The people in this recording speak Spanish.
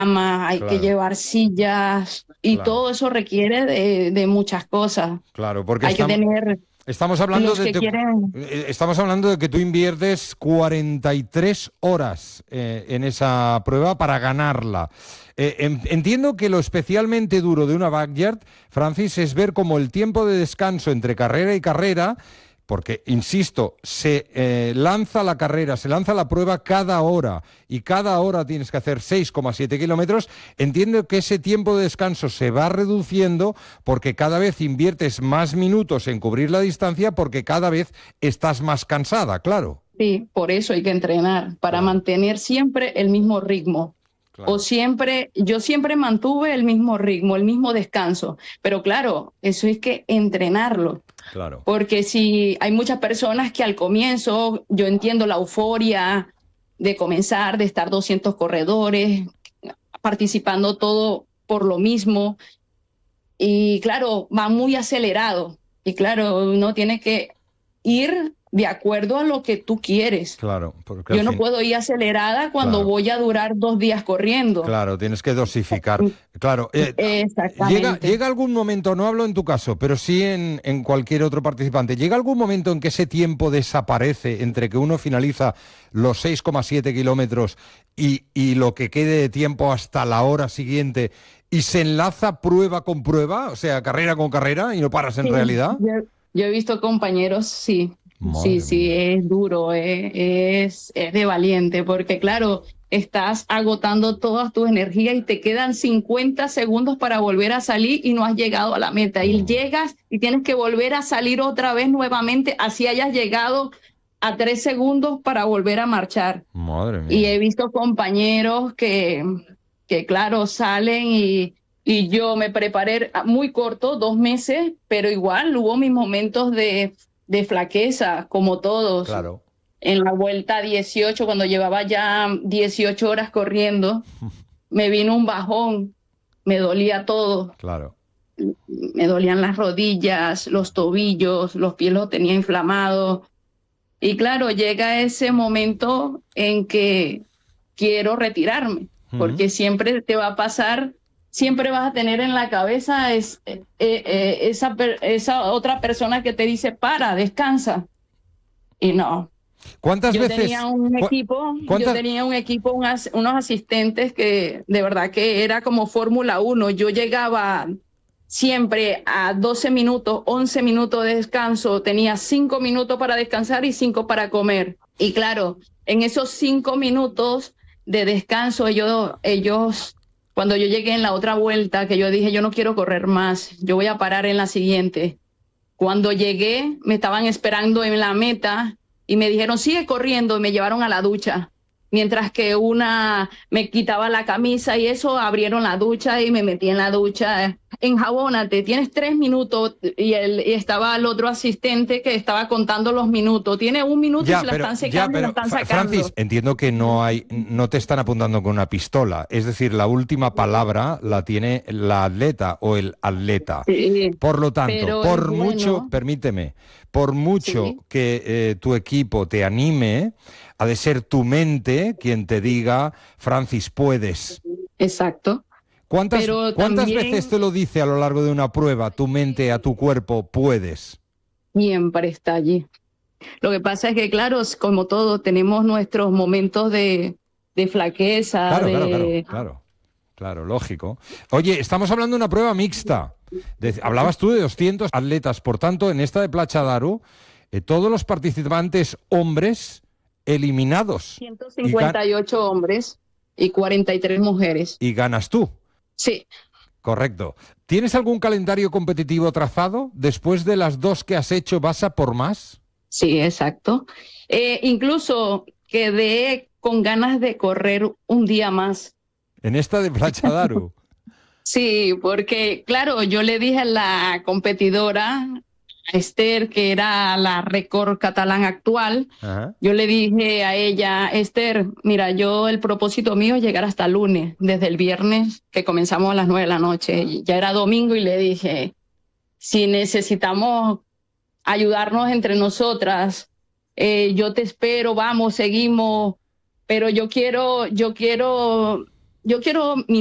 hay que Claro, llevar sillas y claro, todo eso requiere de muchas cosas. claro, porque Hay que tener estamos hablando los que quieren, estamos hablando de que tú inviertes 43 horas en esa prueba para ganarla. Entiendo que lo especialmente duro de una backyard, Francis, es ver cómo el tiempo de descanso entre carrera y carrera, porque, insisto, se lanza la carrera, se lanza la prueba cada hora y cada hora tienes que hacer 6,7 kilómetros. Entiendo que ese tiempo de descanso se va reduciendo porque cada vez inviertes más minutos en cubrir la distancia porque cada vez estás más cansada, claro. sí, por eso hay que entrenar, para Claro, mantener siempre el mismo ritmo. O claro, siempre, yo siempre mantuve el mismo ritmo, el mismo descanso, pero claro, eso es que entrenarlo. claro. Porque si hay muchas personas que al comienzo, yo entiendo la euforia de comenzar, de estar 200 corredores, participando todo por lo mismo, y claro, va muy acelerado, y claro, uno tiene que ir de acuerdo a lo que tú quieres. Claro, porque al Yo no fin, puedo ir acelerada cuando claro. voy a durar 2 días corriendo. Claro, tienes que dosificar. Claro, llega Exactamente. algún momento, no hablo en tu caso, pero sí en cualquier otro participante, llega algún momento en que ese tiempo desaparece entre que uno finaliza los 6,7 kilómetros y lo que quede de tiempo hasta la hora siguiente y se enlaza prueba con prueba, o sea, carrera con carrera y no paras en Sí, realidad. yo he visto compañeros, sí, sí, Madre sí, mía. es duro, es de valiente, porque claro, estás agotando todas tus energías y te quedan 50 segundos para volver a salir y no has llegado a la meta. Y Mm, llegas y tienes que volver a salir otra vez nuevamente, así hayas llegado a 3 segundos para volver a marchar. madre Y he mía. visto compañeros que claro, salen y yo me preparé muy corto, 2 meses, pero igual hubo mis momentos de flaqueza, como todos. Claro, En la vuelta 18, cuando llevaba ya 18 horas corriendo, me vino un bajón, me dolía todo, claro. me dolían las rodillas, los tobillos, los pies los tenía inflamados. Y claro, llega ese momento en que quiero retirarme, Mm. porque siempre te va a pasar, siempre vas a tener en la cabeza esa otra persona que te dice, para, descansa. Y no, ¿Cuántas yo tenía veces? un cua- equipo, yo ¿Cuántas? tenía un equipo, unos asistentes que de verdad que era como Fórmula 1. Yo llegaba siempre a 12 minutos, 11 minutos de descanso, tenía 5 minutos para descansar y 5 para comer. Y claro, en esos 5 minutos de descanso, cuando yo llegué en la otra vuelta, que yo dije, yo no quiero correr más, yo voy a parar en la siguiente. Cuando llegué, me estaban esperando en la meta y me dijeron, sigue corriendo, y me llevaron a la ducha. Mientras que una me quitaba la camisa y eso, abrieron la ducha y me metí en la ducha. Enjabónate, tienes 3 minutos. Y estaba el otro asistente que estaba contando los minutos. Tiene 1 minuto y se la están secando y la están Francis, sacando. entiendo que no te están apuntando con una pistola. Es decir, la última palabra la tiene la atleta o el atleta. Sí, Por lo tanto, pero es por mucho, bueno, permíteme, por mucho sí, que tu equipo te anime, ha de ser tu mente quien te diga, Francis, puedes. exacto. Pero ¿Cuántas veces también te lo dice a lo largo de una prueba tu mente a tu cuerpo, puedes? siempre está allí. Lo que pasa es que, claro, como todo, tenemos nuestros momentos de flaqueza, Claro, claro, claro, de... claro. Claro, lógico. Oye, estamos hablando de una prueba mixta. Hablabas tú de 200 atletas, por tanto, en esta de Placha d'Aro, todos los participantes hombres eliminados y, gan- 158 hombres y 43 mujeres. y ganas tú. Sí, Correcto. ¿Tienes algún calendario competitivo trazado? Después de las dos que has hecho, ¿vas a por más? sí, exacto. Incluso quedé con ganas de correr un día más. En esta de Placha d'Aro. Sí, porque claro, yo le dije a la competidora, a Esther, que era la récord catalán actual, Ajá. yo le dije a ella, Esther, mira, yo el propósito mío es llegar hasta el lunes, desde el viernes que comenzamos a las 9 de la noche, y ya era domingo y le dije, si necesitamos ayudarnos entre nosotras, yo te espero, vamos, seguimos, pero yo quiero yo quiero